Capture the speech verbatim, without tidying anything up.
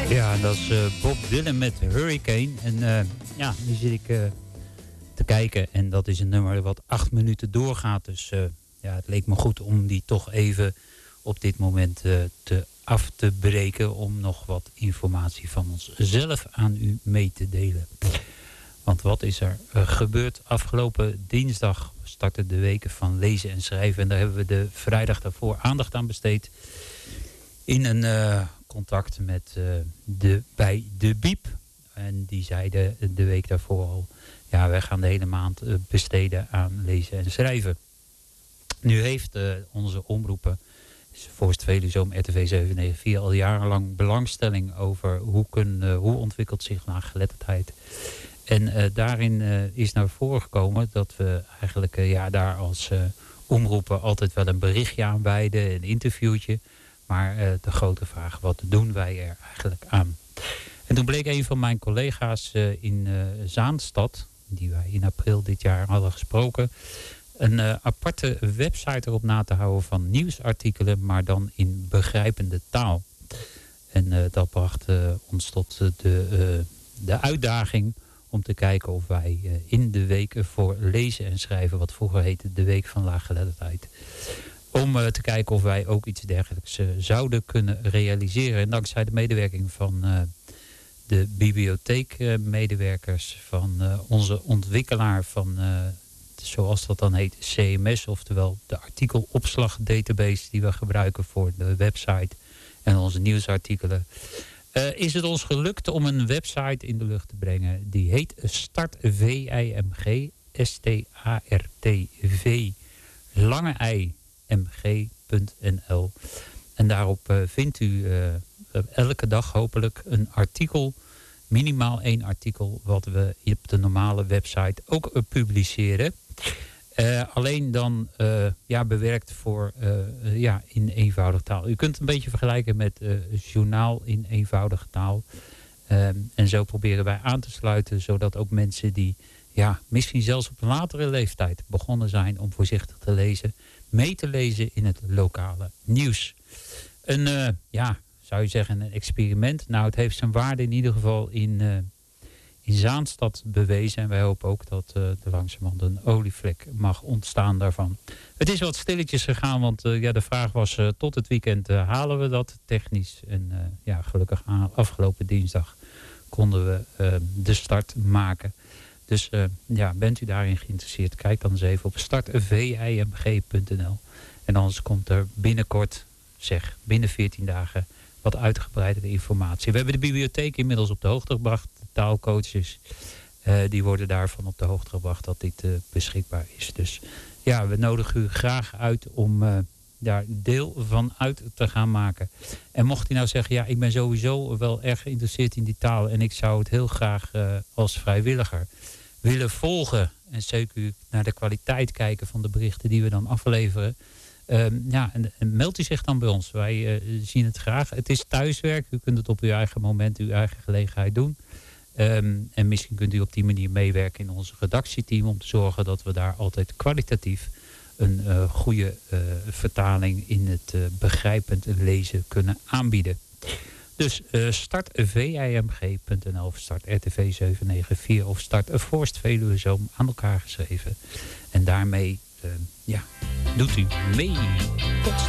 Ja, dat is uh, Bob Dylan met Hurricane. En uh, ja, nu zit ik uh, te kijken. En dat is een nummer wat acht minuten doorgaat. Dus uh, ja, het leek me goed om die toch even op dit moment uh, te af te breken. Om nog wat informatie van onszelf aan u mee te delen. Want wat is er uh, gebeurd? Afgelopen dinsdag startte de weken van lezen en schrijven. En daar hebben we de vrijdag daarvoor aandacht aan besteed. In een uh, contact met uh, de, bij de Biep. En die zeiden de week daarvoor al... ja, wij gaan de hele maand uh, besteden aan lezen en schrijven. Nu heeft uh, onze omroepen... Voorst Veluzoom R T V zeven negen vier al jarenlang belangstelling over... hoe, kun, uh, hoe ontwikkelt zich laaggeletterdheid. En uh, daarin uh, is naar voren gekomen dat we eigenlijk uh, ja, daar als uh, omroepen... altijd wel een berichtje aan wijden, een interviewtje... Maar uh, de grote vraag, wat doen wij er eigenlijk aan? En toen bleek een van mijn collega's uh, in uh, Zaanstad... die wij in april dit jaar hadden gesproken... een uh, aparte website erop na te houden van nieuwsartikelen... maar dan in begrijpende taal. En uh, dat bracht uh, ons tot uh, de, uh, de uitdaging... om te kijken of wij uh, in de weken voor lezen en schrijven... wat vroeger heette de Week van Laaggeletterdheid... om uh, te kijken of wij ook iets dergelijks uh, zouden kunnen realiseren. En dankzij de medewerking van uh, de bibliotheekmedewerkers... Uh, van uh, onze ontwikkelaar van, uh, zoals dat dan heet, C M S... oftewel de artikelopslagdatabase die we gebruiken voor de website... en onze nieuwsartikelen... Uh, is het ons gelukt om een website in de lucht te brengen. Die heet Start V I M G, S T A R T V, lange I... m g punt n l. En daarop uh, vindt u uh, elke dag hopelijk een artikel, minimaal één artikel, wat we op de normale website ook uh, publiceren. Uh, alleen dan uh, ja, bewerkt voor uh, uh, ja, in eenvoudige taal. U kunt het een beetje vergelijken met uh, journaal in eenvoudige taal. Um, en zo proberen wij aan te sluiten, zodat ook mensen die ja, misschien zelfs op een latere leeftijd begonnen zijn om voorzichtig te lezen, mee te lezen in het lokale nieuws. Een, uh, ja, zou je zeggen, een experiment. Nou, het heeft zijn waarde in ieder geval in, uh, in Zaanstad bewezen. En wij hopen ook dat uh, er langzamerhand een olievlek mag ontstaan daarvan. Het is wat stilletjes gegaan, want uh, ja, de vraag was uh, tot het weekend uh, halen we dat technisch. En uh, ja, gelukkig afgelopen dinsdag konden we uh, de start maken. Dus uh, ja, bent u daarin geïnteresseerd, kijk dan eens even op start v i m g punt n l. En anders komt er binnenkort, zeg binnen veertien dagen, wat uitgebreidere informatie. We hebben de bibliotheek inmiddels op de hoogte gebracht. De taalcoaches, uh, die worden daarvan op de hoogte gebracht dat dit uh, beschikbaar is. Dus ja, we nodigen u graag uit om uh, daar deel van uit te gaan maken. En mocht u nou zeggen, ja, ik ben sowieso wel erg geïnteresseerd in die taal en ik zou het heel graag uh, als vrijwilliger willen volgen en zeker naar de kwaliteit kijken van de berichten die we dan afleveren. Um, ja, en, en meld u zich dan bij ons. Wij uh, zien het graag. Het is thuiswerk. U kunt het op uw eigen moment, uw eigen gelegenheid doen. Um, en misschien kunt u op die manier meewerken in ons redactieteam om te zorgen dat we daar altijd kwalitatief een uh, goede uh, vertaling in het uh, begrijpend lezen kunnen aanbieden. Dus uh, start v i m g punt n l of start R T V zeven negen vier of start Voorst Veluwezoom aan elkaar geschreven. En daarmee uh, ja, doet u mee. Tot